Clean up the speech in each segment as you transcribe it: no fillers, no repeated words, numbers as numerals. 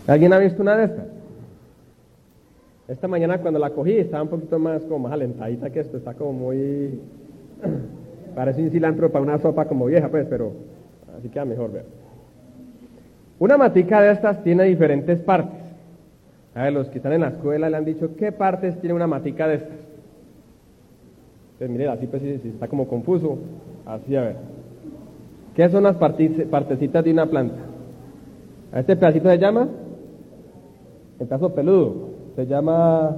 ¿Alguien ha visto una de estas? Esta mañana cuando la cogí estaba un poquito más alentadita que esto, está como muy... parece un cilantro para una sopa como vieja, pues, pero así queda mejor, ver. Una matica de estas tiene diferentes partes. A ver, los que están en la escuela le han dicho, ¿qué partes tiene una matica de estas? Pues mire, así pues si está como confuso, así a ver. ¿Qué son las partecitas de una planta? A este pedacito se llama, el pedazo peludo, se llama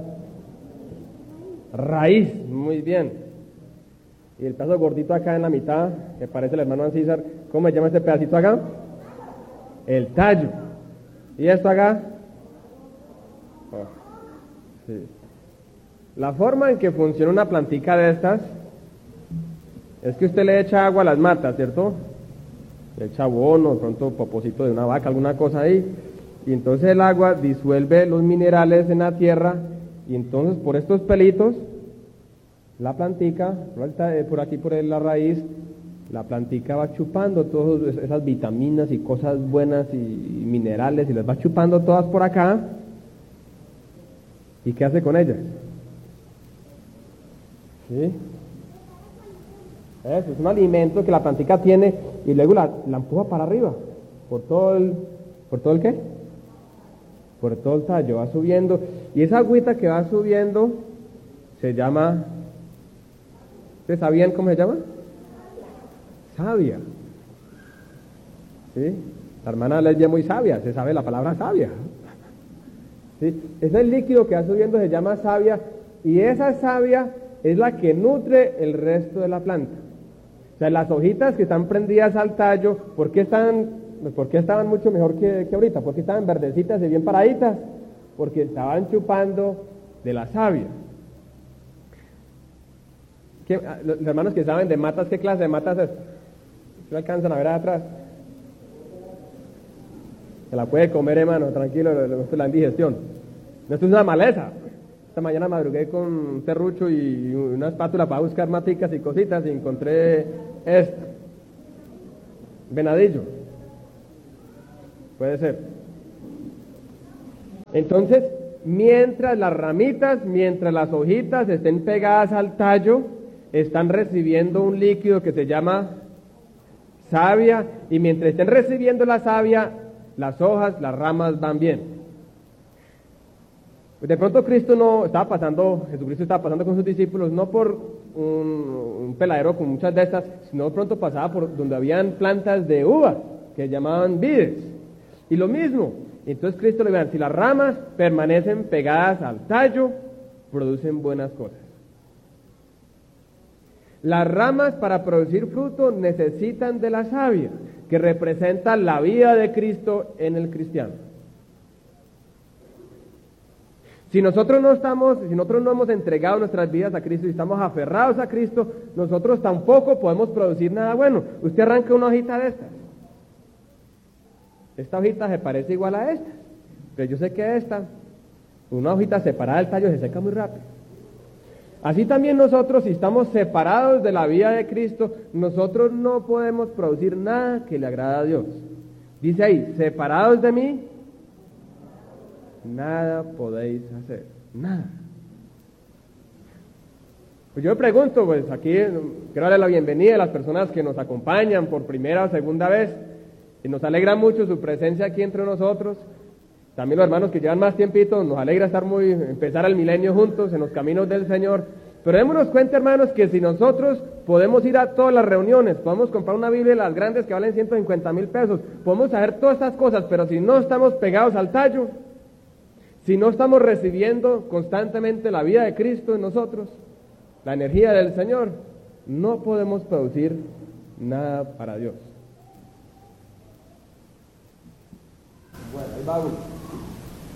raíz, muy bien. Y el pedazo gordito acá en la mitad, que parece el hermano Ancísar, ¿cómo se llama este pedacito acá? El tallo. ¿Y esto acá? Oh, sí. La forma en que funciona una plantica de estas es que usted le echa agua a las matas, ¿cierto? Le echa abono, de pronto popocito de una vaca, alguna cosa ahí, y entonces el agua disuelve los minerales en la tierra, y entonces por estos pelitos, la plantica, por aquí por la raíz, la plantica va chupando todas esas vitaminas y cosas buenas y minerales, y las va chupando todas por acá. ¿Y qué hace con ellas? ¿Sí? Eso es un alimento que la plantica tiene y luego la empuja para arriba, ¿por todo el qué? Por todo el tallo, va subiendo, y esa agüita que va subiendo se llama, ¿ustedes sabían cómo se llama? Savia. ¿Sí? La hermana Leslie es muy sabia, se sabe la palabra savia. ¿Sí? Ese líquido que va subiendo se llama savia, y esa savia es la que nutre el resto de la planta. O sea, las hojitas que están prendidas al tallo, ¿por qué estaban mucho mejor que ahorita? ¿Por qué estaban verdecitas y bien paraditas? Porque estaban chupando de la savia. Los hermanos que saben de matas, ¿qué clase de matas es? ¿Se alcanzan a ver atrás? Se la puede comer, hermano, tranquilo, la indigestión. No, esto es una maleza. Esta mañana madrugué con un serrucho y una espátula para buscar maticas y cositas y encontré esta. Venadillo. Puede ser. Entonces, mientras las ramitas, mientras las hojitas estén pegadas al tallo, están recibiendo un líquido que se llama savia, y mientras estén recibiendo la savia, las hojas, las ramas van bien. De pronto Jesucristo estaba pasando con sus discípulos, no por un peladero con muchas de estas, sino de pronto pasaba por donde habían plantas de uvas, que llamaban vides. Y lo mismo, entonces Cristo le dice, si las ramas permanecen pegadas al tallo, producen buenas cosas. Las ramas para producir fruto necesitan de la savia, que representa la vida de Cristo en el cristiano. Si nosotros no hemos entregado nuestras vidas a Cristo y estamos aferrados a Cristo, nosotros tampoco podemos producir nada bueno. Usted arranca una hojita de estas. Esta hojita se parece igual a esta, pero yo sé que una hojita separada del tallo se seca muy rápido. Así también nosotros, si estamos separados de la vida de Cristo, nosotros no podemos producir nada que le agrada a Dios. Dice ahí, separados de mí, nada podéis hacer, nada. Pues yo me pregunto, pues aquí quiero darle la bienvenida a las personas que nos acompañan por primera o segunda vez, y nos alegra mucho su presencia aquí entre nosotros. También los hermanos que llevan más tiempito, nos alegra empezar el milenio juntos en los caminos del Señor. Pero démonos cuenta, hermanos, que si nosotros podemos ir a todas las reuniones, podemos comprar una Biblia de las grandes que valen 150,000 pesos, podemos hacer todas estas cosas, pero si no estamos pegados al tallo, si no estamos recibiendo constantemente la vida de Cristo en nosotros, la energía del Señor, no podemos producir nada para Dios. Bueno, ahí vamos.